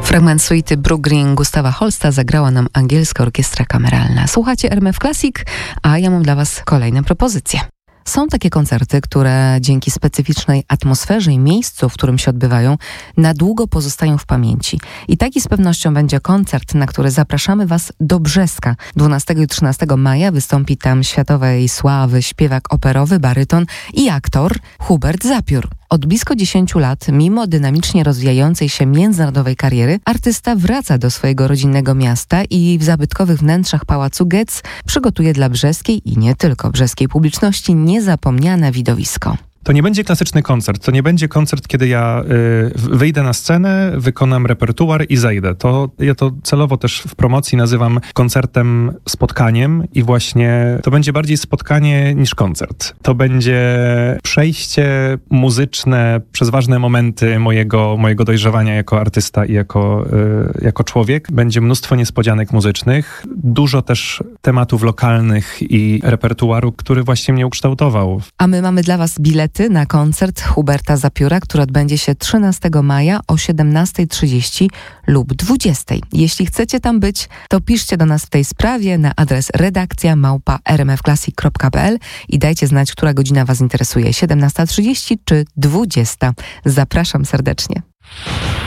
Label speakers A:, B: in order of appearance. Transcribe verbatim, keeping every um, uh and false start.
A: Fragment suity Brookgreen Gustawa Holsta zagrała nam angielska orkiestra kameralna. Słuchacie R M F Classic, a ja mam dla Was kolejne propozycje. Są takie koncerty, które dzięki specyficznej atmosferze i miejscu, w którym się odbywają, na długo pozostają w pamięci. I taki z pewnością będzie koncert, na który zapraszamy Was do Brzeska. dwunastego i trzynastego maja wystąpi tam światowej sławy śpiewak operowy, baryton i aktor Hubert Zapiór. Od blisko dziesięciu lat, mimo dynamicznie rozwijającej się międzynarodowej kariery, artysta wraca do swojego rodzinnego miasta i w zabytkowych wnętrzach Pałacu Getz przygotuje dla brzeskiej i nie tylko brzeskiej publiczności niezapomniane widowisko.
B: To nie będzie klasyczny koncert. To nie będzie koncert, kiedy ja y, wyjdę na scenę, wykonam repertuar i zejdę. To ja to celowo też w promocji nazywam koncertem spotkaniem i właśnie to będzie bardziej spotkanie niż koncert. To będzie przejście muzyczne przez ważne momenty mojego, mojego dojrzewania jako artysta i jako, y, jako człowiek. Będzie mnóstwo niespodzianek muzycznych, dużo też tematów lokalnych i repertuaru, który właśnie mnie ukształtował.
A: A my mamy dla Was bilet na koncert Huberta Zapióra, który odbędzie się trzynastego maja o siedemnasta trzydzieści lub dwudziesta. Jeśli chcecie tam być, to piszcie do nas w tej sprawie na adres redakcja małpa r m f classic kropka p l i dajcie znać, która godzina Was interesuje, siedemnasta trzydzieści czy dwudziesta. Zapraszam serdecznie.